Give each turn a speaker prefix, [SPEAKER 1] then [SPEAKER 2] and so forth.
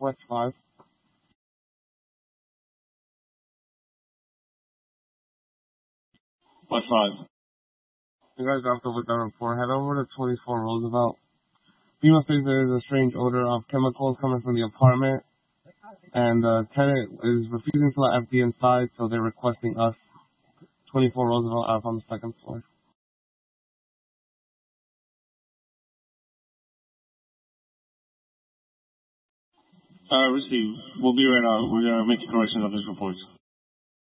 [SPEAKER 1] West 5.
[SPEAKER 2] West 5.
[SPEAKER 1] You guys dropped over the report. Head over to 24 Roosevelt. FEMA says there is a strange odor of chemicals coming from the apartment, and the tenant is refusing to let FD inside, so they're requesting us. 24 Roosevelt Ave on the second floor.
[SPEAKER 2] Received. We'll be right out. We're going to make a correction of this report.